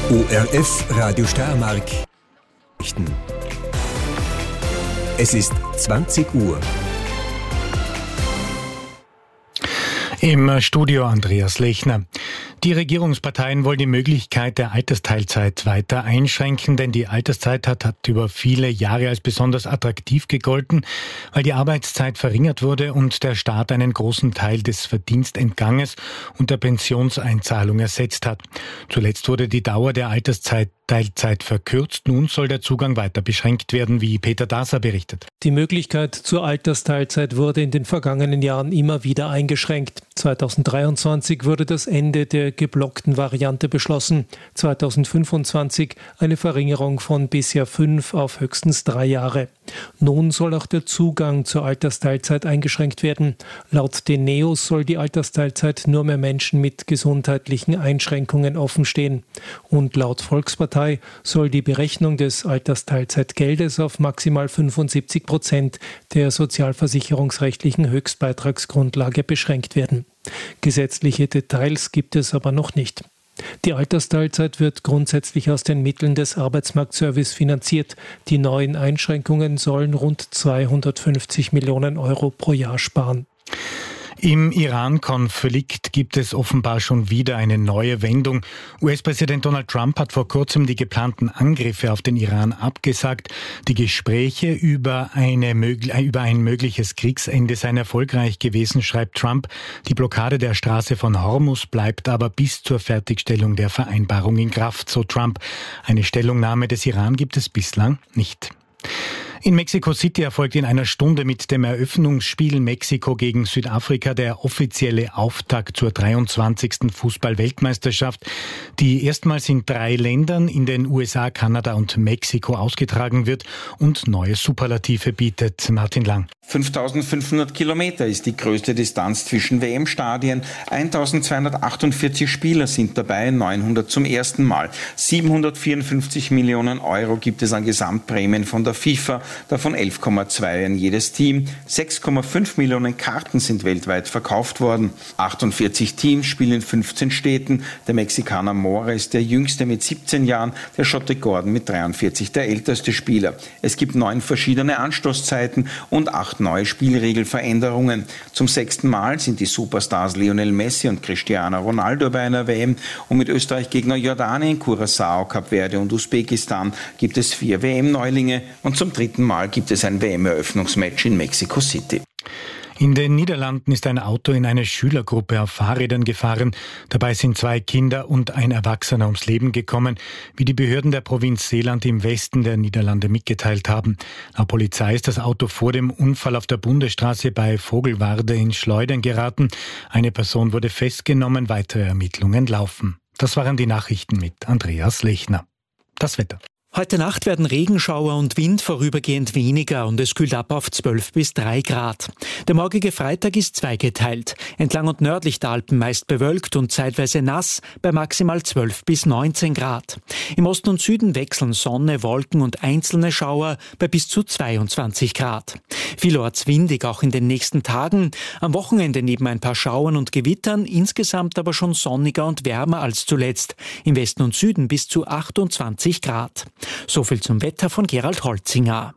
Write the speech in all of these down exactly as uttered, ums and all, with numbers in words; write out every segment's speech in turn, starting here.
O R F Radio Steiermark. Es ist zwanzig Uhr. Im Studio Andreas Lechner. Die Regierungsparteien wollen die Möglichkeit der Altersteilzeit weiter einschränken, denn die Alterszeit hat, hat über viele Jahre als besonders attraktiv gegolten, weil die Arbeitszeit verringert wurde und der Staat einen großen Teil des Verdienstentganges und der Pensionseinzahlung ersetzt hat. Zuletzt wurde die Dauer der Altersteilzeit verkürzt. Nun soll der Zugang weiter beschränkt werden, wie Peter Daser berichtet. Die Möglichkeit zur Altersteilzeit wurde in den vergangenen Jahren immer wieder eingeschränkt. zweitausenddreiundzwanzig wurde das Ende der geblockten Variante beschlossen. zweitausendfünfundzwanzig eine Verringerung von bisher fünf auf höchstens drei Jahre. Nun soll auch der Zugang zur Altersteilzeit eingeschränkt werden. Laut den Neos soll die Altersteilzeit nur mehr Menschen mit gesundheitlichen Einschränkungen offenstehen. Und laut Volkspartei soll die Berechnung des Altersteilzeitgeldes auf maximal fünfundsiebzig Prozent der sozialversicherungsrechtlichen Höchstbeitragsgrundlage beschränkt werden. Gesetzliche Details gibt es aber noch nicht. Die Altersteilzeit wird grundsätzlich aus den Mitteln des Arbeitsmarktservice finanziert. Die neuen Einschränkungen sollen rund zweihundertfünfzig Millionen Euro pro Jahr sparen. Im Iran-Konflikt gibt es offenbar schon wieder eine neue Wendung. U S-Präsident Donald Trump hat vor kurzem die geplanten Angriffe auf den Iran abgesagt. Die Gespräche über, eine, über ein mögliches Kriegsende seien erfolgreich gewesen, schreibt Trump. Die Blockade der Straße von Hormuz bleibt aber bis zur Fertigstellung der Vereinbarung in Kraft, so Trump. Eine Stellungnahme des Iran gibt es bislang nicht. In Mexico City erfolgt in einer Stunde mit dem Eröffnungsspiel Mexiko gegen Südafrika der offizielle Auftakt zur dreiundzwanzigsten Fußball-Weltmeisterschaft, die erstmals in drei Ländern, in den U S A, Kanada und Mexiko, ausgetragen wird und neue Superlative bietet. Martin Lang. fünftausendfünfhundert Kilometer ist die größte Distanz zwischen W M-Stadien. eintausendzweihundertachtundvierzig Spieler sind dabei, neunhundert zum ersten Mal. siebenhundertvierundfünfzig Millionen Euro gibt es an Gesamtprämien von der FIFA, davon elf Komma zwei an jedes Team. sechs Komma fünf Millionen Karten sind weltweit verkauft worden. achtundvierzig Teams spielen in fünfzehn Städten. Der Mexikaner Mora ist der jüngste mit siebzehn Jahren, der Schotte Gordon mit dreiundvierzig der älteste Spieler. Es gibt neun verschiedene Anstoßzeiten und acht neue Spielregelveränderungen. Zum sechsten Mal sind die Superstars Lionel Messi und Cristiano Ronaldo bei einer W M und mit Österreich-Gegner Jordanien, Curaçao, Kap Verde und Usbekistan gibt es vier W M-Neulinge und zum dritten Mal gibt es ein W M-Eröffnungsmatch in Mexico City. In den Niederlanden ist ein Auto in eine Schülergruppe auf Fahrrädern gefahren. Dabei sind zwei Kinder und ein Erwachsener ums Leben gekommen, wie die Behörden der Provinz Zeeland im Westen der Niederlande mitgeteilt haben. Laut Polizei ist das Auto vor dem Unfall auf der Bundesstraße bei Vogelwarde in Schleudern geraten. Eine Person wurde festgenommen, weitere Ermittlungen laufen. Das waren die Nachrichten mit Andreas Lechner. Das Wetter. Heute Nacht werden Regenschauer und Wind vorübergehend weniger und es kühlt ab auf zwölf bis drei Grad. Der morgige Freitag ist zweigeteilt. Entlang und nördlich der Alpen meist bewölkt und zeitweise nass bei maximal zwölf bis neunzehn Grad. Im Osten und Süden wechseln Sonne, Wolken und einzelne Schauer bei bis zu zweiundzwanzig Grad. Vielorts windig auch in den nächsten Tagen. Am Wochenende neben ein paar Schauern und Gewittern, insgesamt aber schon sonniger und wärmer als zuletzt. Im Westen und Süden bis zu achtundzwanzig Grad. So viel zum Wetter von Gerald Holzinger.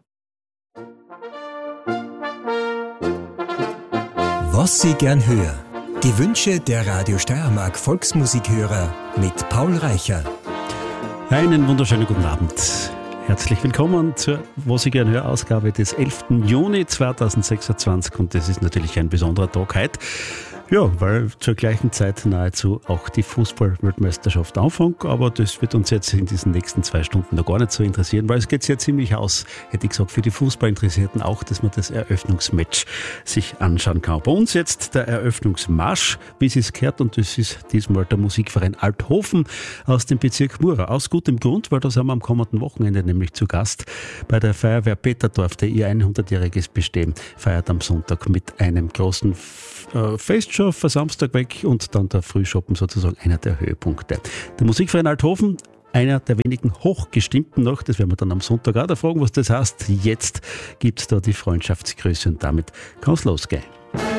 Was Sie gern hören. Die Wünsche der Radio Steiermark Volksmusikhörer mit Paul Reicher. Einen wunderschönen guten Abend. Herzlich willkommen zur Was ich gern höre Ausgabe des elften Juni zweitausendsechsundzwanzig und das ist natürlich ein besonderer Tag heute. Ja, weil zur gleichen Zeit nahezu auch die Fußball-Weltmeisterschaft anfängt, aber das wird uns jetzt in diesen nächsten zwei Stunden noch gar nicht so interessieren, weil es geht ja ziemlich aus, hätte ich gesagt, für die Fußballinteressierten auch, dass man das Eröffnungsmatch sich anschauen kann. Bei uns jetzt der Eröffnungsmarsch, wie es sich gehört, und das ist diesmal der Musikverein Althofen aus dem Bezirk Mura. Aus gutem Grund, weil da sind wir am kommenden Wochenende nämlich zu Gast bei der Feuerwehr Peterdorf, der ihr hundertjähriges Bestehen feiert am Sonntag mit einem großen äh, Festshow für Samstag weg und dann der Frühschoppen sozusagen einer der Höhepunkte. Der Musikverein Althofen, einer der wenigen Hochgestimmten noch, das werden wir dann am Sonntag auch da fragen, was das heißt. Jetzt gibt es da die Freundschaftsgrüße und damit kann es losgehen.